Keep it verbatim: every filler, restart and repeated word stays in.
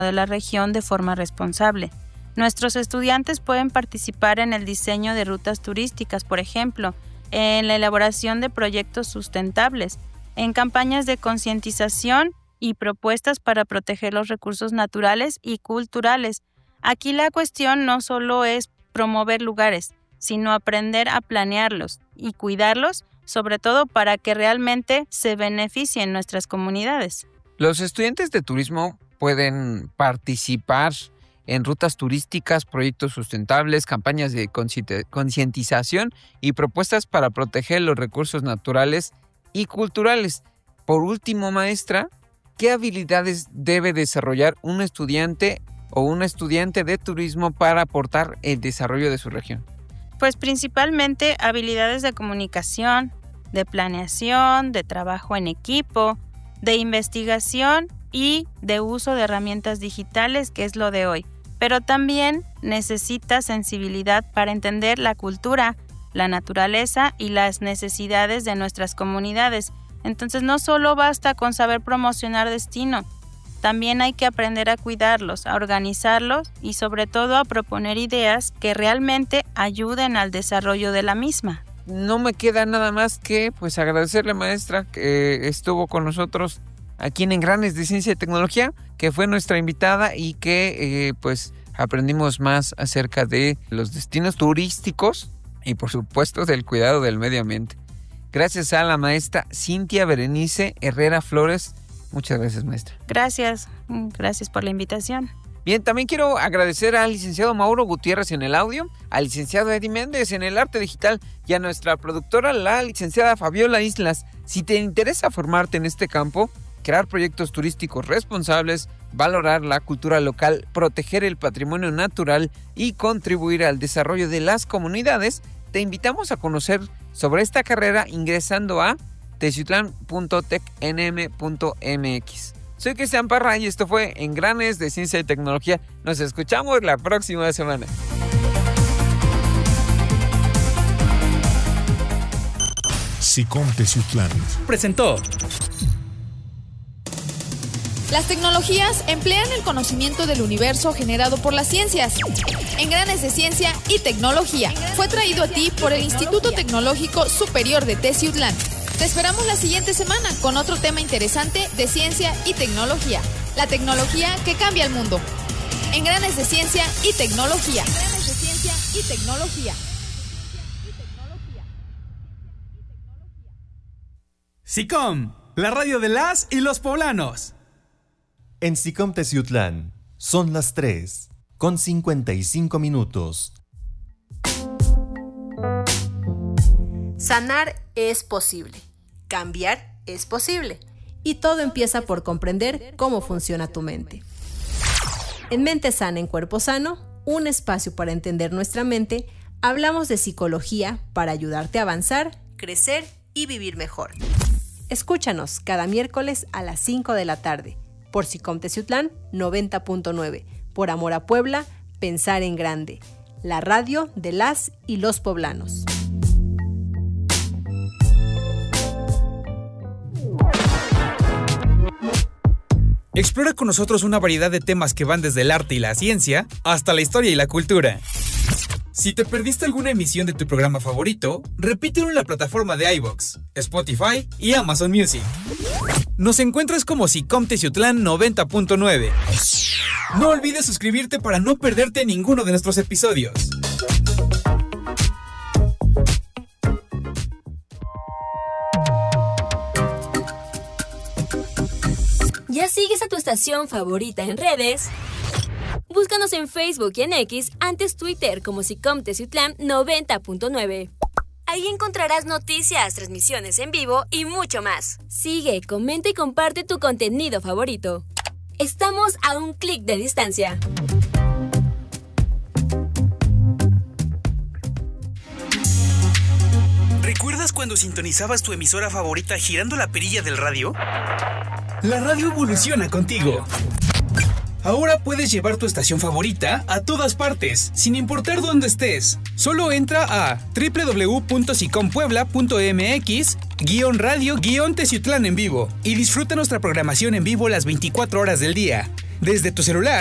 de la región de forma responsable. Nuestros estudiantes pueden participar en el diseño de rutas turísticas, por ejemplo, en la elaboración de proyectos sustentables, en campañas de concientización y propuestas para proteger los recursos naturales y culturales. Aquí la cuestión no solo es promover lugares, sino aprender a planearlos y cuidarlos, sobre todo para que realmente se beneficien nuestras comunidades. Los estudiantes de turismo pueden participar en rutas turísticas, proyectos sustentables, campañas de concientización y propuestas para proteger los recursos naturales y culturales. Por último, maestra, ¿qué habilidades debe desarrollar un estudiante o una estudiante de turismo para aportar el desarrollo de su región? Pues principalmente habilidades de comunicación, de planeación, de trabajo en equipo, de investigación y de uso de herramientas digitales, que es lo de hoy. Pero también necesita sensibilidad para entender la cultura, la naturaleza y las necesidades de nuestras comunidades. Entonces no solo basta con saber promocionar destino, también hay que aprender a cuidarlos, a organizarlos y sobre todo a proponer ideas que realmente ayuden al desarrollo de la misma. No me queda nada más que pues agradecerle, maestra, que estuvo con nosotros aquí en Engranes de Ciencia y Tecnología, que fue nuestra invitada y que eh, pues aprendimos más acerca de los destinos turísticos y por supuesto del cuidado del medio ambiente. Gracias a la maestra Cintia Berenice Herrera Flores. Muchas gracias, maestra. Gracias, gracias por la invitación. Bien, también quiero agradecer al licenciado Mauro Gutiérrez en el audio, al licenciado Eddie Méndez en el arte digital y a nuestra productora, la licenciada Fabiola Islas. Si te interesa formarte en este campo, crear proyectos turísticos responsables, valorar la cultura local, proteger el patrimonio natural y contribuir al desarrollo de las comunidades, te invitamos a conocer sobre esta carrera ingresando a teciutlán punto tec n m punto m x. Soy Cristian Parra y esto fue Engranes de Ciencia y Tecnología. Nos escuchamos la próxima semana. SICOM Teciutlán presentó. Las tecnologías emplean el conocimiento del universo generado por las ciencias. Engranes de Ciencia y Tecnología fue traído a ti por el Instituto Tecnológico Superior de Teciutlán. Te esperamos la siguiente semana con otro tema interesante de ciencia y tecnología. La tecnología que cambia el mundo. Engranes de Ciencia y Tecnología. Engranes de Ciencia y Tecnología. SICOM, la radio de las y los poblanos. En SICOM Teciutlán son las tres con cincuenta y cinco minutos. Sanar es posible. Cambiar es posible. Y todo empieza por comprender cómo funciona tu mente. En Mente Sana en Cuerpo Sano, un espacio para entender nuestra mente, hablamos de psicología para ayudarte a avanzar, crecer y vivir mejor. Escúchanos cada miércoles a las cinco de la tarde por SICOM Teciutlán noventa punto nueve. Por amor a Puebla, pensar en grande. La radio de las y los poblanos. Explora con nosotros una variedad de temas que van desde el arte y la ciencia hasta la historia y la cultura. Si te perdiste alguna emisión de tu programa favorito, repítelo en la plataforma de iVoox, Spotify y Amazon Music. Nos encuentras como SICOM Teciutlán noventa punto nueve. No olvides suscribirte para no perderte ninguno de nuestros episodios. ¿Ya sigues a tu estación favorita en redes? Búscanos en Facebook y en X, antes Twitter, como SICOM Teciutlán noventa punto nueve. Ahí encontrarás noticias, transmisiones en vivo y mucho más. Sigue, comenta y comparte tu contenido favorito. Estamos a un clic de distancia. ¿Recuerdas cuando sintonizabas tu emisora favorita girando la perilla del radio? La radio evoluciona contigo. Ahora puedes llevar tu estación favorita a todas partes, sin importar dónde estés. Solo entra a doble u doble u doble u punto sicom puebla punto m x guión radio guión Teciutlán en vivo y disfruta nuestra programación en vivo las veinticuatro horas del día. Desde tu celular,